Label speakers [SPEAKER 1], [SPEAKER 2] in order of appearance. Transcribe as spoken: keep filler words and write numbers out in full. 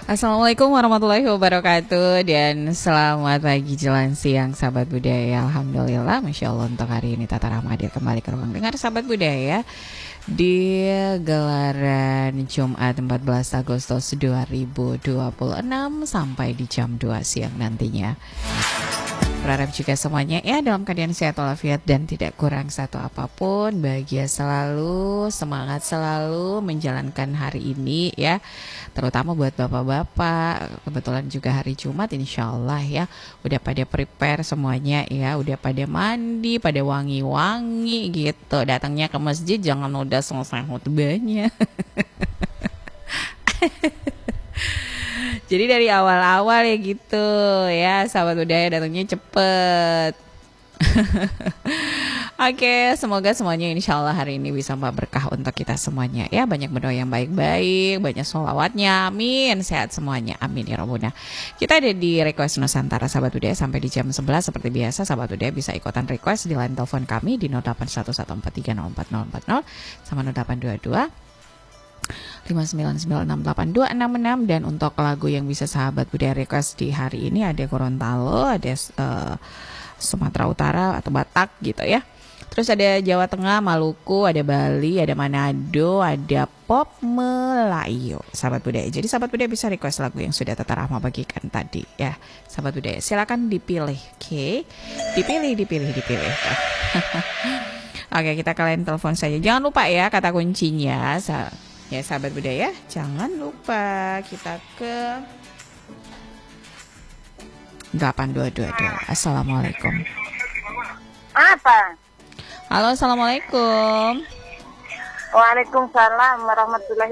[SPEAKER 1] Assalamualaikum warahmatullahi wabarakatuh. Dan selamat pagi jelang siang sahabat budaya. Alhamdulillah, Masya Allah untuk hari ini Tata Rahma hadir kembali ke ruang dengar sahabat budaya di gelaran Jumat empat belas Agustus dua ribu dua puluh enam sampai di jam dua siang nantinya. Berharap juga semuanya ya dalam keadaan sehat walafiat dan tidak kurang satu apapun. Bahagia selalu, semangat selalu menjalankan hari ini ya. Terutama buat bapak-bapak, kebetulan juga hari Jumat insya Allah ya. Udah pada prepare semuanya ya, udah pada mandi, pada wangi-wangi gitu. Datangnya ke masjid jangan udah selesai khutbahnya. Jadi dari awal-awal ya gitu ya, sahabat budaya datangnya cepet. Oke, semoga semuanya insya Allah hari ini bisa membawa berkah untuk kita semuanya ya. Banyak berdoa yang baik-baik, banyak sholawatnya, amin. Sehat semuanya, amin ya Rabbuna. Kita ada di Request Nusantara sahabat budaya sampai di jam sebelas. Seperti biasa sahabat budaya bisa ikutan request di line telepon kami di nol delapan satu satu empat tiga nol empat nol empat nol sama nol delapan dua dua lima sembilan sembilan enam delapan dua enam enam. Dan untuk lagu yang bisa sahabat budaya request di hari ini ada Gorontalo, ada uh, Sumatera Utara atau Batak gitu ya. Terus ada Jawa Tengah, Maluku, ada Bali, ada Manado, ada pop Melayu sahabat budaya. Jadi sahabat budaya bisa request lagu yang sudah Tata Rahma bagikan tadi ya. Sahabat budaya silakan dipilih, oke? Okay? Dipilih, dipilih, dipilih. Oke, kita kalian telepon saja. Jangan lupa ya kata kuncinya. Ya sahabat budaya, jangan lupa kita ke delapan dua dua dua. Assalamualaikum.
[SPEAKER 2] Apa?
[SPEAKER 1] Halo, assalamualaikum.
[SPEAKER 2] Waalaikumsalam warahmatullahi